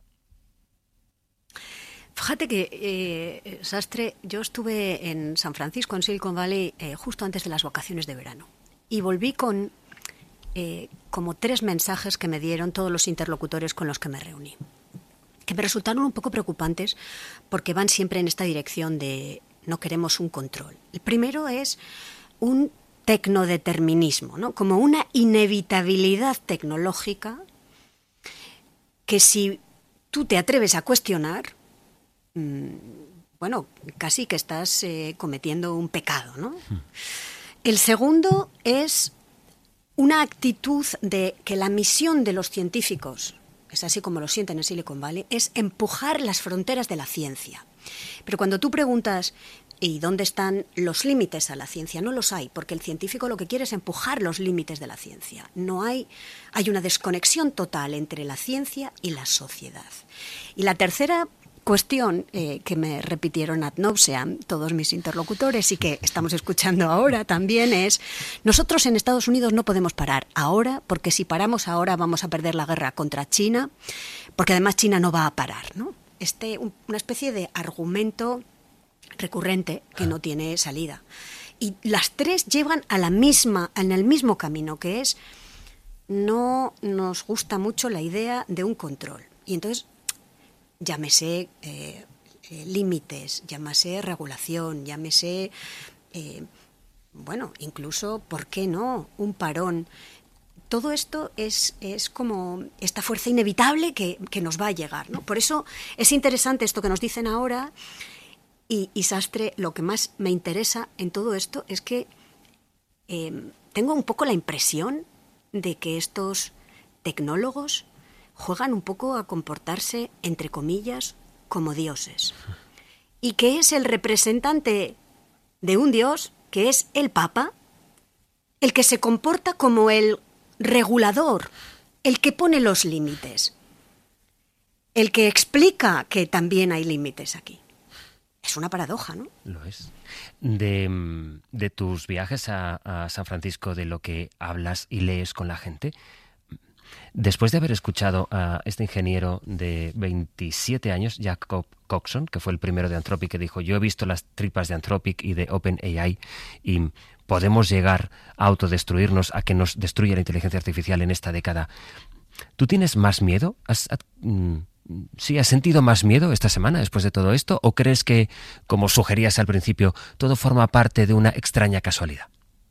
Fíjate que, eh, Sastre, yo estuve en San Francisco, en Silicon Valley, eh, justo antes de las vacaciones de verano. Y volví con eh, como tres mensajes que me dieron todos los interlocutores con los que me reuní, que me resultaron un poco preocupantes porque van siempre en esta dirección de no queremos un control. El primero es un tecnodeterminismo, ¿no? Como una inevitabilidad tecnológica que si tú te atreves a cuestionar, mmm, bueno, casi que estás eh, cometiendo un pecado, ¿no? Hmm. El segundo es una actitud de que la misión de los científicos, es así como lo sienten en Silicon Valley, es empujar las fronteras de la ciencia. Pero cuando tú preguntas ¿y dónde están los límites a la ciencia? No los hay, porque el científico lo que quiere es empujar los límites de la ciencia. No hay, hay una desconexión total entre la ciencia y la sociedad. Y la tercera cuestión eh, que me repitieron ad nauseam todos mis interlocutores y que estamos escuchando ahora también es: nosotros en Estados Unidos no podemos parar ahora, porque si paramos ahora vamos a perder la guerra contra China, porque además China no va a parar, ¿no? Este, un, una especie de argumento recurrente que no tiene salida. Y las tres llevan a la misma, en el mismo camino, que es no nos gusta mucho la idea de un control. Y entonces, llámese eh, eh, límites, llámese regulación, llámese, eh, bueno, incluso, ¿por qué no?, un parón. Todo esto es, es como esta fuerza inevitable que, que nos va a llegar, ¿no? Por eso es interesante esto que nos dicen ahora. Y, y Sastre, lo que más me interesa en todo esto es que eh, tengo un poco la impresión de que estos tecnólogos juegan un poco a comportarse, entre comillas, como dioses. Y que es el representante de un dios, que es el Papa, el que se comporta como el regulador, el que pone los límites, el que explica que también hay límites aquí. Es una paradoja, ¿no? Lo es. De, de tus viajes a, a San Francisco, de lo que hablas y lees con la gente, después de haber escuchado a este ingeniero de veintisiete años, Jacob Coxon, que fue el primero de Anthropic, que dijo: yo he visto las tripas de Anthropic y de OpenAI y podemos llegar a autodestruirnos, a que nos destruya la inteligencia artificial en esta década. ¿Tú tienes más miedo? ¿Has, sí, ¿has sentido más miedo esta semana después de todo esto? ¿O crees que, como sugerías al principio, todo forma parte de una extraña casualidad?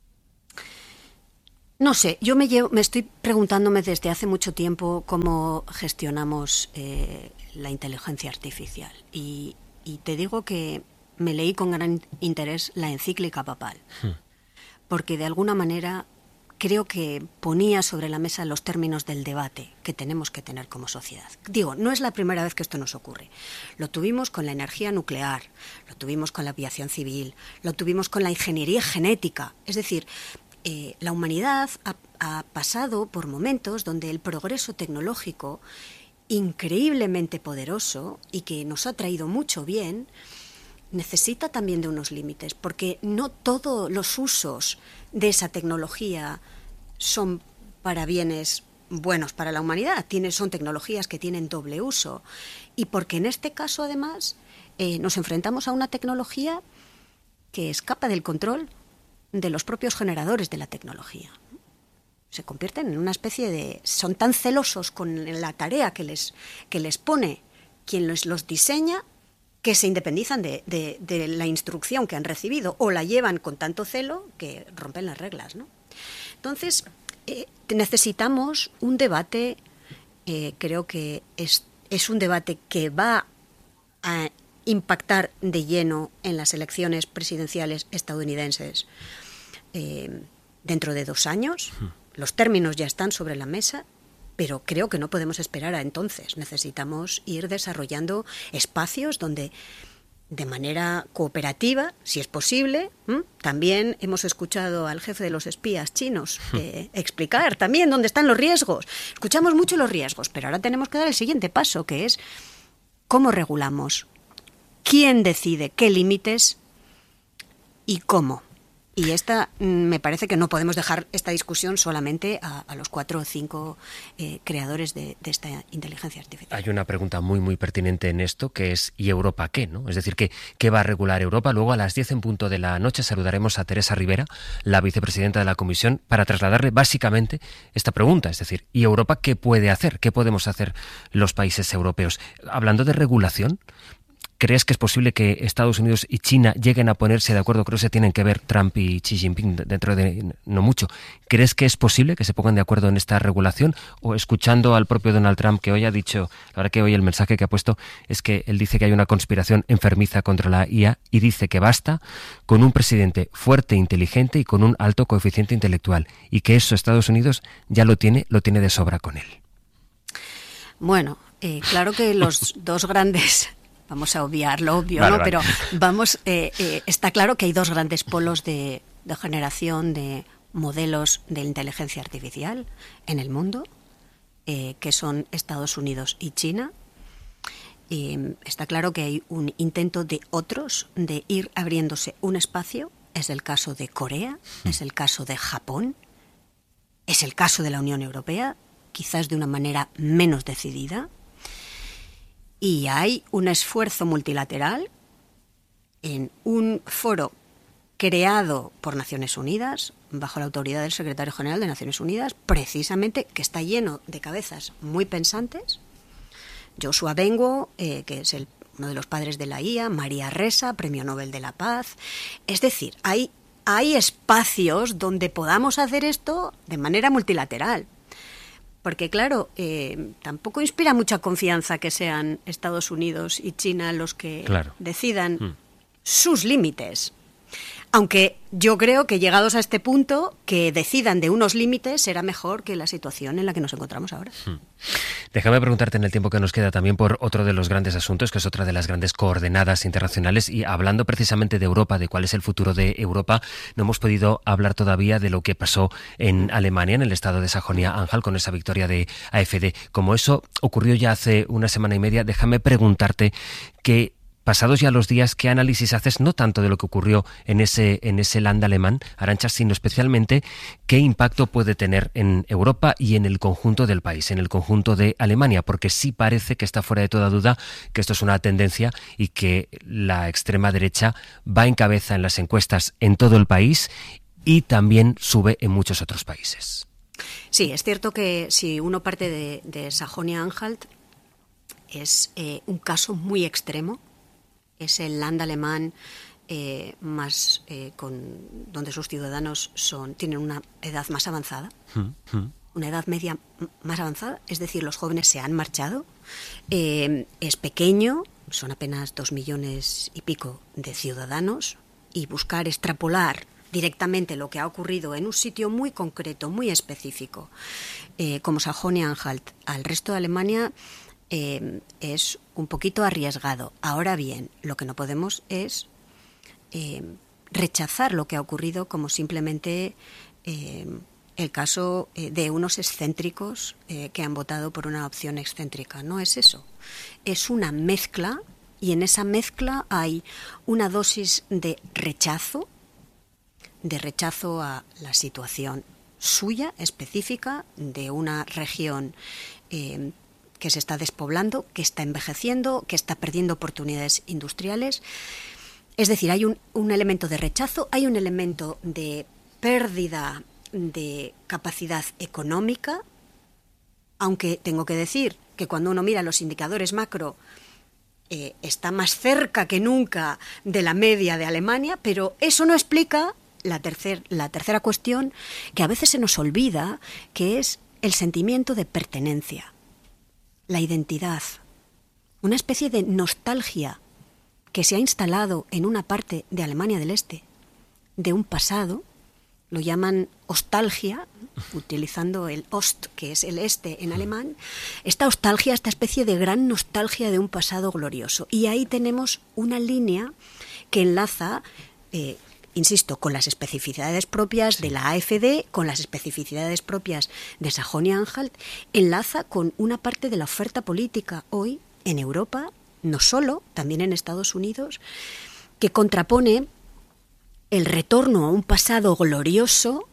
No sé, yo me, llevo, me estoy preguntándome desde hace mucho tiempo cómo gestionamos eh, la inteligencia artificial. Y, y te digo que me leí con gran interés la encíclica papal, hmm. porque de alguna manera creo que ponía sobre la mesa los términos del debate que tenemos que tener como sociedad. Digo, no es la primera vez que esto nos ocurre. Lo tuvimos con la energía nuclear, lo tuvimos con la aviación civil, lo tuvimos con la ingeniería genética. Es decir, eh, la humanidad ha, ha pasado por momentos donde el progreso tecnológico, increíblemente poderoso y que nos ha traído mucho bien, necesita también de unos límites, porque no todos los usos de esa tecnología son para bienes buenos para la humanidad. Tiene, son tecnologías que tienen doble uso. Y porque en este caso, además, eh, nos enfrentamos a una tecnología que escapa del control de los propios generadores de la tecnología. Se convierten en una especie de... Son tan celosos con la tarea que les, que les pone quien los, los diseña, que se independizan de, de, de la instrucción que han recibido o la llevan con tanto celo que rompen las reglas, ¿no? Entonces, eh, necesitamos un debate, eh, creo que es, es un debate que va a impactar de lleno en las elecciones presidenciales estadounidenses eh, dentro de dos años. Los términos ya están sobre la mesa, pero creo que no podemos esperar a entonces. Necesitamos ir desarrollando espacios donde, de manera cooperativa, si es posible, ¿m? También hemos escuchado al jefe de los espías chinos eh, explicar también dónde están los riesgos. Escuchamos mucho los riesgos, pero ahora tenemos que dar el siguiente paso, que es cómo regulamos, quién decide qué límites y cómo. Y esta, me parece que no podemos dejar esta discusión solamente a, a los cuatro o cinco eh, creadores de, de esta inteligencia artificial. Hay una pregunta muy, muy pertinente en esto, que es ¿y Europa qué? ¿no? Es decir, ¿qué, ¿qué va a regular Europa? Luego a las diez en punto de la noche saludaremos a Teresa Rivera, la vicepresidenta de la Comisión, para trasladarle básicamente esta pregunta. Es decir, ¿y Europa qué puede hacer? ¿Qué podemos hacer los países europeos? Hablando de regulación, ¿crees que es posible que Estados Unidos y China lleguen a ponerse de acuerdo? Creo que se tienen que ver Trump y Xi Jinping dentro de no mucho. ¿Crees que es posible que se pongan de acuerdo en esta regulación? O escuchando al propio Donald Trump, que hoy ha dicho, la verdad que hoy el mensaje que ha puesto es que él dice que hay una conspiración enfermiza contra la I A y dice que basta con un presidente fuerte, inteligente y con un alto coeficiente intelectual, y que eso Estados Unidos ya lo tiene, lo tiene de sobra con él. Bueno, eh, claro que los dos grandes... Vamos a obviar lo obvio, vale, ¿no? Vale. Pero vamos, eh, eh, está claro que hay dos grandes polos de, de generación de modelos de inteligencia artificial en el mundo, eh, que son Estados Unidos y China. Eh, está claro que hay un intento de otros de ir abriéndose un espacio. Es el caso de Corea, mm. es el caso de Japón, es el caso de la Unión Europea, quizás de una manera menos decidida. Y hay un esfuerzo multilateral en un foro creado por Naciones Unidas, bajo la autoridad del secretario general de Naciones Unidas, precisamente, que está lleno de cabezas muy pensantes. Joshua Benguo, eh, que es el, uno de los padres de la I A, María Ressa, Premio Nobel de la Paz. Es decir, hay, hay espacios donde podamos hacer esto de manera multilateral. Porque, claro, eh, tampoco inspira mucha confianza que sean Estados Unidos y China los que claro. decidan mm. sus límites. Aunque yo creo que llegados a este punto, que decidan de unos límites será mejor que la situación en la que nos encontramos ahora. Hmm. Déjame preguntarte en el tiempo que nos queda también por otro de los grandes asuntos, que es otra de las grandes coordenadas internacionales, y hablando precisamente de Europa, de cuál es el futuro de Europa, no hemos podido hablar todavía de lo que pasó en Alemania, en el estado de Sajonia-Anhalt, con esa victoria de A F D. Como eso ocurrió ya hace una semana y media, déjame preguntarte que, pasados ya los días, ¿qué análisis haces no tanto de lo que ocurrió en ese en ese land alemán, Arantxa, sino especialmente qué impacto puede tener en Europa y en el conjunto del país, en el conjunto de Alemania? Porque sí parece que está fuera de toda duda que esto es una tendencia y que la extrema derecha va en cabeza en las encuestas en todo el país y también sube en muchos otros países. Sí, es cierto que si uno parte de, de Sajonia-Anhalt es eh, un caso muy extremo. Es el land alemán eh, más eh, con donde sus ciudadanos son tienen una edad más avanzada, mm, mm. una edad media más avanzada, es decir, los jóvenes se han marchado. Eh, es pequeño, son apenas dos millones y pico de ciudadanos, y buscar extrapolar directamente lo que ha ocurrido en un sitio muy concreto, muy específico, eh, como Sajonia-Anhalt, al resto de Alemania, Eh, es un poquito arriesgado. Ahora bien, lo que no podemos es eh, rechazar lo que ha ocurrido como simplemente eh, el caso eh, de unos excéntricos eh, que han votado por una opción excéntrica. No es eso. Es una mezcla, y en esa mezcla hay una dosis de rechazo, de rechazo a la situación suya, específica, de una región eh, que se está despoblando, que está envejeciendo, que está perdiendo oportunidades industriales. Es decir, hay un, un elemento de rechazo, hay un elemento de pérdida de capacidad económica, aunque tengo que decir que cuando uno mira los indicadores macro eh, está más cerca que nunca de la media de Alemania, pero eso no explica la, tercer, la tercera cuestión, que a veces se nos olvida, que es el sentimiento de pertenencia. La identidad, una especie de nostalgia que se ha instalado en una parte de Alemania del Este, de un pasado, lo llaman ostalgia, utilizando el Ost, que es el este en alemán, esta ostalgia, esta especie de gran nostalgia de un pasado glorioso. Y ahí tenemos una línea que enlaza, eh, insisto, con las especificidades propias de la A F D, con las especificidades propias de Sajonia-Anhalt, enlaza con una parte de la oferta política hoy en Europa, no solo, también en Estados Unidos, que contrapone el retorno a un pasado glorioso.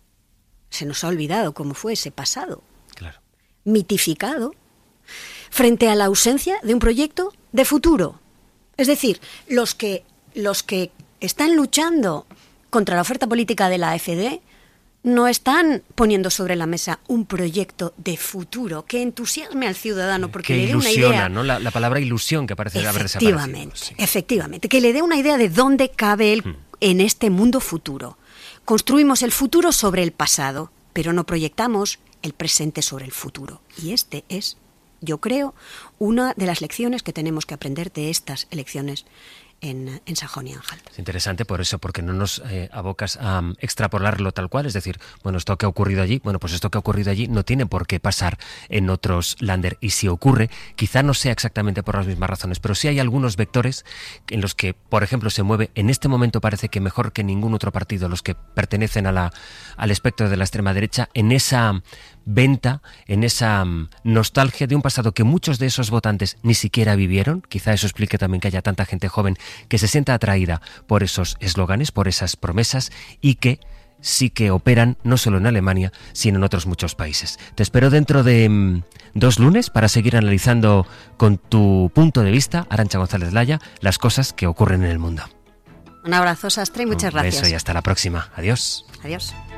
Se nos ha olvidado cómo fue ese pasado, claro, mitificado, frente a la ausencia de un proyecto de futuro. Es decir, los que, los que están luchando contra la oferta política de la A F D no están poniendo sobre la mesa un proyecto de futuro que entusiasme al ciudadano, porque que le dé una ilusiona, idea, ¿no? La, la palabra ilusión, que parece haber desaparecido. Efectivamente, sí. efectivamente, que le dé una idea de dónde cabe él hmm. en este mundo futuro. Construimos el futuro sobre el pasado, pero no proyectamos el presente sobre el futuro. Y este es, yo creo, una de las lecciones que tenemos que aprender de estas elecciones en, en Sajonia-Anhalt. Es interesante por eso, porque no nos eh, abocas a um, extrapolarlo tal cual, es decir, bueno, esto que ha ocurrido allí, bueno, pues esto que ha ocurrido allí no tiene por qué pasar en otros Länder, y si ocurre, quizá no sea exactamente por las mismas razones, pero sí hay algunos vectores en los que, por ejemplo, se mueve, en este momento parece que mejor que ningún otro partido, los que pertenecen a la, al espectro de la extrema derecha, en esa venta, en esa um, nostalgia de un pasado que muchos de esos votantes ni siquiera vivieron. Quizá eso explique también que haya tanta gente joven que se sienta atraída por esos eslóganes, por esas promesas, y que sí que operan no solo en Alemania, sino en otros muchos países. Te espero dentro de um, dos lunes para seguir analizando con tu punto de vista, Arantxa González Laya, las cosas que ocurren en el mundo. Un abrazo, Sastre, y muchas Un gracias. beso y hasta la próxima. Adiós. Adiós.